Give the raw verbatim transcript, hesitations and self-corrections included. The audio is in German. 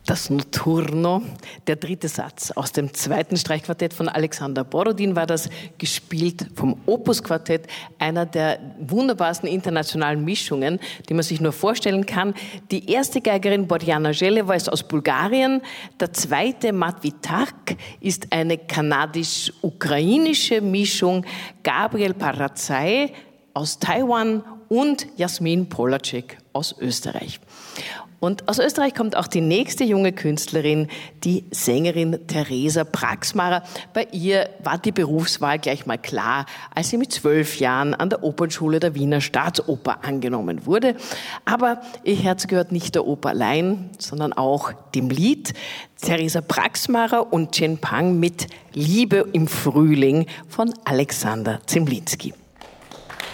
Das Notturno, der dritte Satz aus dem zweiten Streichquartett von Alexander Borodin war das, gespielt vom Opus-Quartett, einer der wunderbarsten internationalen Mischungen, die man sich nur vorstellen kann. Die erste Geigerin Bordjana Želeva ist aus Bulgarien, der zweite Matvitak ist eine kanadisch-ukrainische Mischung, Gabriel Parazai aus Taiwan und Jasmin Polacek aus Österreich. Und aus Österreich kommt auch die nächste junge Künstlerin, die Sängerin Theresa Praxmarer. Bei ihr war die Berufswahl gleich mal klar, als sie mit zwölf Jahren an der Opernschule der Wiener Staatsoper angenommen wurde. Aber ihr Herz gehört nicht der Oper allein, sondern auch dem Lied. Theresa Praxmarer und Chen Pang mit Liebe im Frühling von Alexander Zemlinsky.